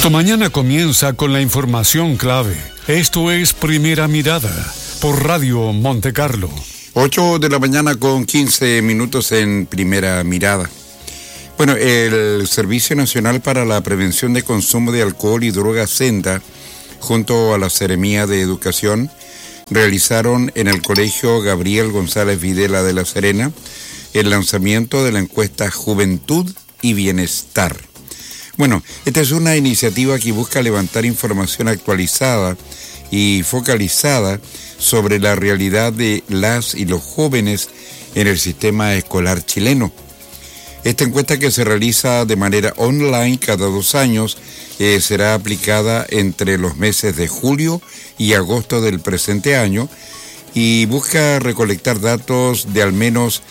Tu mañana comienza con la información clave. Esto es Primera Mirada por Radio Monte Carlo. 8 de la mañana con 15 minutos en Primera Mirada. Bueno, el Servicio Nacional para la Prevención de Consumo de Alcohol y Drogas SENDA, junto a la Seremía de Educación, realizaron en el Colegio Gabriel González Videla de La Serena el lanzamiento de la encuesta Juventud y Bienestar. Bueno, esta es una iniciativa que busca levantar información actualizada y focalizada sobre la realidad de las y los jóvenes en el sistema escolar chileno. Esta encuesta, que se realiza de manera online cada 2 años, será aplicada entre los meses de julio y agosto del presente año y busca recolectar datos de al menos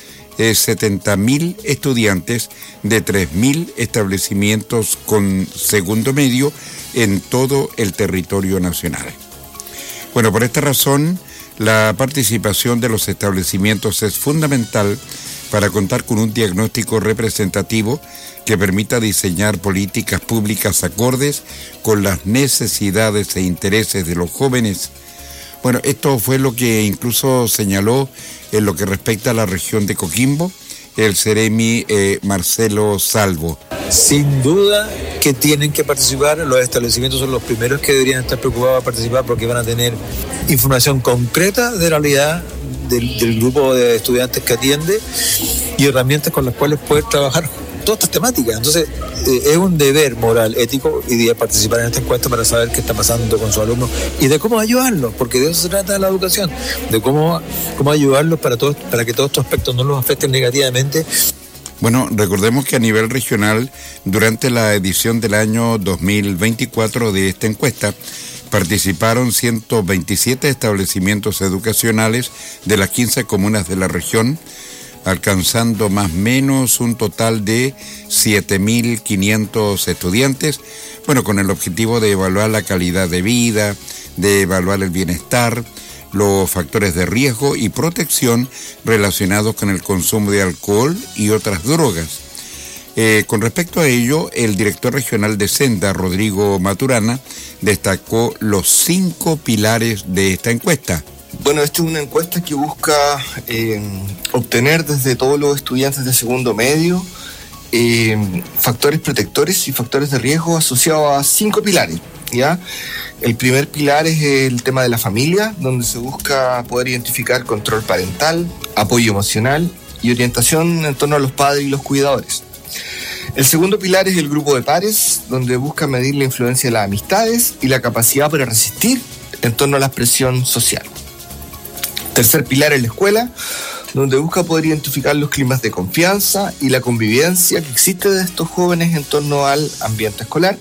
70.000 estudiantes de 3.000 establecimientos con segundo medio en todo el territorio nacional. Bueno, por esta razón, la participación de los establecimientos es fundamental para contar con un diagnóstico representativo que permita diseñar políticas públicas acordes con las necesidades e intereses de los jóvenes. Bueno, esto fue lo que incluso señaló en lo que respecta a la región de Coquimbo el Seremi Marcelo Salvo. Sin duda que tienen que participar, los establecimientos son los primeros que deberían estar preocupados a participar porque van a tener información concreta de la realidad del grupo de estudiantes que atiende y herramientas con las cuales poder trabajar todas estas temáticas. Entonces, es un deber moral, ético y de participar en esta encuesta para saber qué está pasando con sus alumnos y de cómo ayudarlos, porque de eso se trata la educación, de cómo ayudarlos para que todos estos aspectos no los afecten negativamente. Bueno, recordemos que a nivel regional, durante la edición del año 2024 de esta encuesta, participaron 127 establecimientos educacionales de las 15 comunas de la región, alcanzando más o menos un total de 7.500 estudiantes, bueno, con el objetivo de evaluar la calidad de vida, de evaluar el bienestar, los factores de riesgo y protección relacionados con el consumo de alcohol y otras drogas. Con respecto a ello, el director regional de SENDA, Rodrigo Maturana, destacó los 5 pilares de esta encuesta. Bueno, esta es una encuesta que busca obtener desde todos los estudiantes de segundo medio factores protectores y factores de riesgo asociados a 5 pilares, ¿ya? El primer pilar es el tema de la familia, donde se busca poder identificar control parental, apoyo emocional y orientación en torno a los padres y los cuidadores. El segundo pilar es el grupo de pares, donde busca medir la influencia de las amistades y la capacidad para resistir en torno a la presión social. Tercer pilar es la escuela, donde busca poder identificar los climas de confianza y la convivencia que existe de estos jóvenes en torno al ambiente escolar.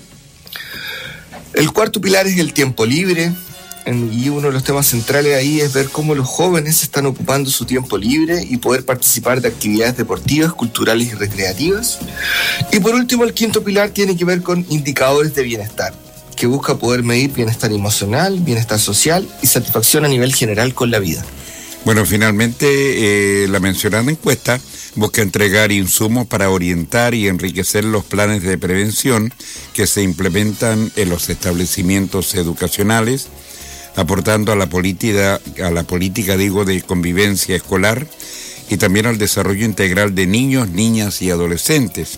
El cuarto pilar es el tiempo libre, y uno de los temas centrales ahí es ver cómo los jóvenes están ocupando su tiempo libre y poder participar de actividades deportivas, culturales y recreativas. Y por último, el quinto pilar tiene que ver con indicadores de bienestar, que busca poder medir bienestar emocional, bienestar social y satisfacción a nivel general con la vida. Bueno, finalmente la mencionada encuesta busca entregar insumos para orientar y enriquecer los planes de prevención que se implementan en los establecimientos educacionales, aportando a la política de convivencia escolar y también al desarrollo integral de niños, niñas y adolescentes.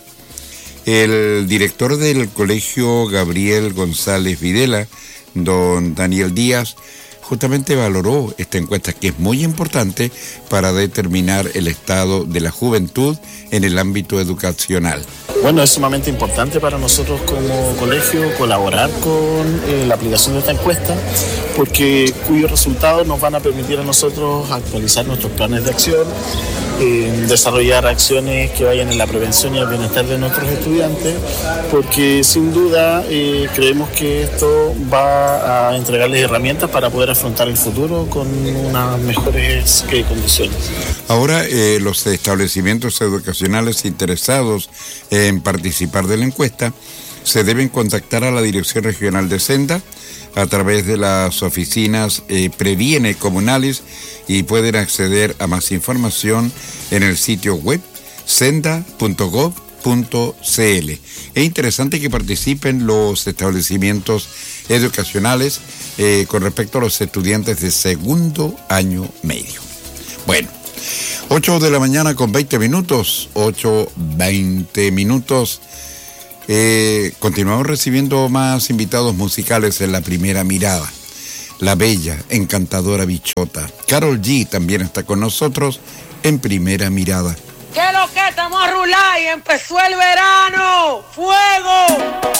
El director del Colegio Gabriel González Videla, don Daniel Díaz, justamente valoró esta encuesta, que es muy importante para determinar el estado de la juventud en el ámbito educacional. Bueno, es sumamente importante para nosotros como colegio colaborar con la aplicación de esta encuesta, porque cuyos resultados nos van a permitir a nosotros actualizar nuestros planes de acción, desarrollar acciones que vayan en la prevención y el bienestar de nuestros estudiantes, porque sin duda creemos que esto va a entregarles herramientas para poder afrontar el futuro con unas mejores condiciones. Ahora, los establecimientos educacionales interesados en participar de la encuesta se deben contactar a la Dirección Regional de SENDA a través de las oficinas Previene comunales y pueden acceder a más información en el sitio web senda.gov.cl. Es interesante que participen los establecimientos educacionales con respecto a los estudiantes de segundo año medio. Bueno, 8 de la mañana con 20 minutos, 8:20 minutos. Continuamos recibiendo más invitados musicales en la primera mirada. La bella, encantadora bichota Karol G también está con nosotros en primera mirada. ¿Qué lo que estamos a rular y empezó el verano? ¡Fuego!